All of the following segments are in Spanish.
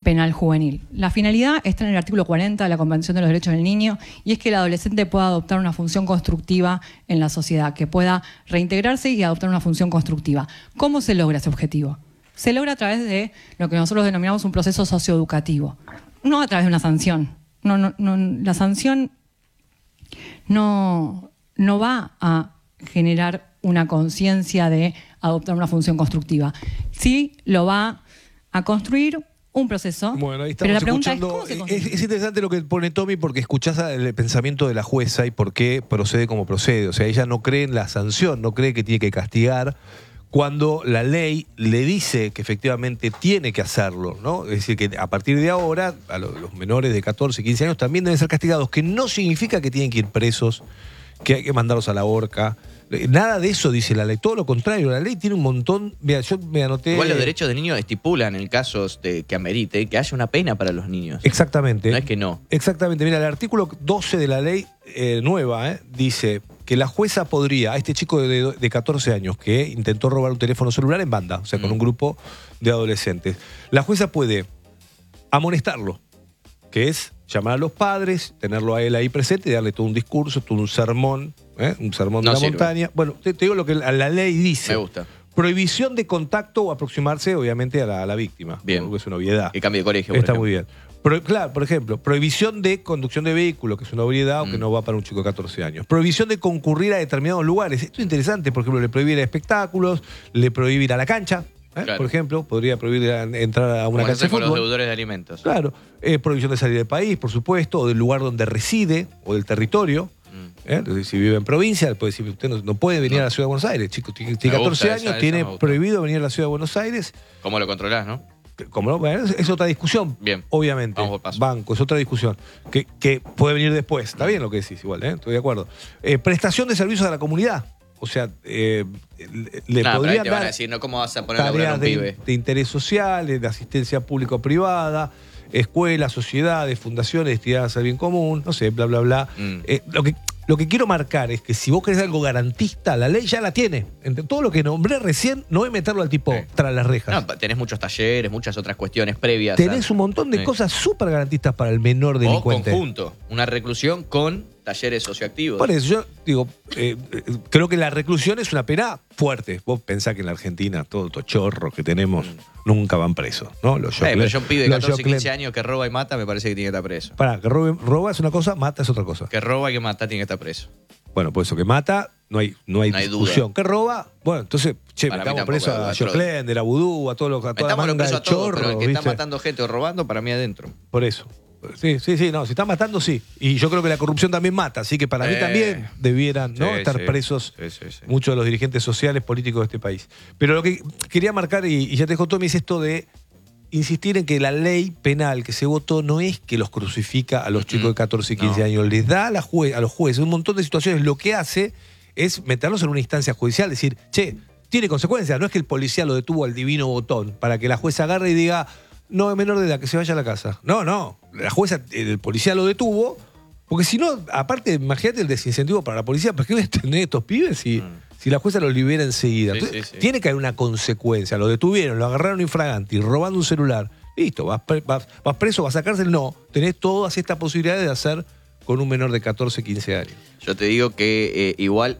penal juvenil. La finalidad está en el artículo 40 de la Convención de los Derechos del Niño y es que el adolescente pueda adoptar una función constructiva en la sociedad, que pueda reintegrarse y adoptar una función constructiva. ¿Cómo se logra ese objetivo? Se logra a través de lo que nosotros denominamos un proceso socioeducativo, no a través de una sanción. La sanción no va a generar una conciencia de adoptar una función constructiva. Sí lo va a construir un proceso. Bueno, ahí pero estamos la pregunta escuchando. es, ¿cómo se construye? Es interesante lo que pone Tommy porque escuchás el pensamiento de la jueza y por qué procede como procede. O sea, ella no cree en la sanción, no cree que tiene que castigar cuando la ley le dice que efectivamente tiene que hacerlo, ¿no? Es decir, que a partir de ahora, a los menores de 14, 15 años también deben ser castigados, que no significa que tienen que ir presos, que hay que mandarlos a la horca. Nada de eso dice la ley, todo lo contrario, la ley tiene un montón. Mira, yo me anoté. Igual los derechos del niño estipulan en casos que amerite que haya una pena para los niños. Exactamente. No es que no. Exactamente, mira, el artículo 12 de la ley nueva dice que la jueza podría, a este chico de 14 años que intentó robar un teléfono celular en banda, o sea, con un grupo de adolescentes, la jueza puede amonestarlo, que es llamar a los padres, tenerlo a él ahí presente y darle todo un discurso, todo un sermón de la montaña. Bueno, te digo lo que la ley dice. Me gusta. Prohibición de contacto o aproximarse, obviamente, a la víctima. Bien. Porque es una obviedad. Que cambie de colegio, por Está ejemplo. muy bien. Claro, por ejemplo, prohibición de conducción de vehículo, que es una obviedad o que no va para un chico de 14 años. Prohibición de concurrir a determinados lugares. Esto es interesante, por ejemplo, le prohíbe ir a espectáculos, le prohíbe ir a la cancha. Claro. Por ejemplo, podría prohibir entrar a una Como cancha de con los fútbol. deudores de alimentos. Claro. Prohibición de salir del país, por supuesto, o del lugar donde reside, o del territorio. Entonces, si vive en provincia, puede decir, usted no puede venir a la Ciudad de Buenos Aires. Chico, tiene 14 años, tiene prohibido venir a la Ciudad de Buenos Aires. ¿Cómo lo controlás, no? Bueno, es otra discusión. Bien. Obviamente. Vamos por paso. Banco, es otra discusión. Que puede venir después. Está bien lo que decís, igual, estoy de acuerdo. Prestación de servicios a la comunidad. O sea, le podrían te van a dar decir, ¿no? ¿Cómo vas a poner a laburar a un pibe? de interés social, de asistencia público-privada, escuelas, sociedades, fundaciones destinadas al bien común, no sé, bla, bla, bla. Lo que quiero marcar es que si vos querés algo garantista, la ley ya la tiene. Entre todo lo que nombré recién, no es meterlo al tipo tras las rejas. No, tenés muchos talleres, muchas otras cuestiones previas. Tenés un montón de cosas súper garantistas para el menor delincuente. O conjunto, una reclusión con talleres socioactivos. Por eso yo digo, creo que la reclusión es una pena fuerte. Vos pensás que en la Argentina todos estos chorros que tenemos nunca van presos, ¿no? Pero yo un pibe de 14, 15 años que roba y mata me parece que tiene que estar preso. Pará, que roba es una cosa, mata es otra cosa. Que roba y que mata tiene que estar preso. Bueno, por eso que mata, no hay discusión. Duda. ¿Qué roba? Bueno, entonces, Para metamos preso a Joclender, a Vudú, a toda la manga preso de a todos, chorro, pero el que ¿viste? está matando gente o robando, para mí adentro. Por eso. Sí, no, si están matando, sí. Y yo creo que la corrupción también mata, así que para mí también debieran estar presos muchos de los dirigentes sociales, políticos de este país. Pero lo que quería marcar, y ya te dijo Tommy, es esto de insistir en que la ley penal que se votó no es que los crucifica a los chicos de 14 y 15 años, les da a los jueces un montón de situaciones, lo que hace es meterlos en una instancia judicial, decir, che, tiene consecuencias, no es que el policía lo detuvo al divino botón, para que la jueza agarre y diga, no, es menor de edad, que se vaya a la casa. No, la jueza, el policía lo detuvo, porque si no, aparte, imagínate el desincentivo para la policía, ¿para qué voy a tener estos pibes si la jueza los libera enseguida? Entonces, tiene que haber una consecuencia. Lo detuvieron, lo agarraron infraganti, robando un celular. Listo, vas preso, vas a cárcel. No, tenés todas estas posibilidades de hacer con un menor de 14, 15 años. Yo te digo que igual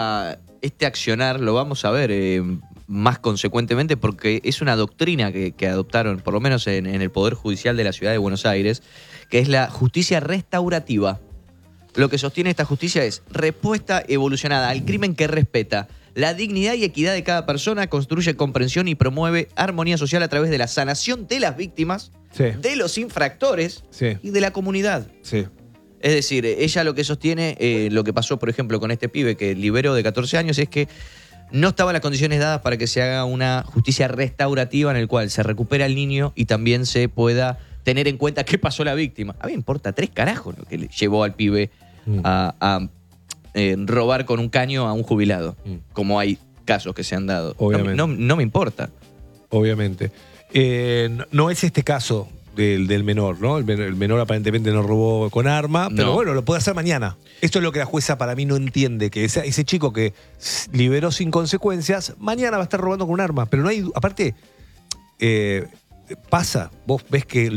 este accionar lo vamos a ver más consecuentemente porque es una doctrina que adoptaron, por lo menos en el Poder Judicial de la Ciudad de Buenos Aires, que es la justicia restaurativa. Lo que sostiene esta justicia es respuesta evolucionada al crimen que respeta la dignidad y equidad de cada persona, construye comprensión y promueve armonía social a través de la sanación de las víctimas, de los infractores y de la comunidad. Es decir, ella lo que sostiene, lo que pasó, por ejemplo, con este pibe que liberó de 14 años, es que no estaban las condiciones dadas para que se haga una justicia restaurativa en el cual se recupera al niño y también se pueda tener en cuenta qué pasó la víctima. A mí me importa 3 carajos lo que le llevó al pibe a robar con un caño a un jubilado, como hay casos que se han dado. Obviamente. No me importa. Obviamente. No es este caso del menor, ¿no? El menor aparentemente no robó con arma, pero bueno, lo puede hacer mañana. Esto es lo que la jueza para mí no entiende, que ese chico que liberó sin consecuencias, mañana va a estar robando con un arma. Pero no hay, aparte, pasa, vos ves que